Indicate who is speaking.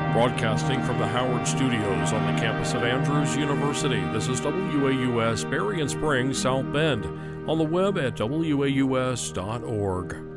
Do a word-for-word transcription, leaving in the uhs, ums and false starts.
Speaker 1: Broadcasting from the Howard Studios on the campus of Andrews University, this is W A U S Berrien Springs, South Bend, on the web at W A U S dot org.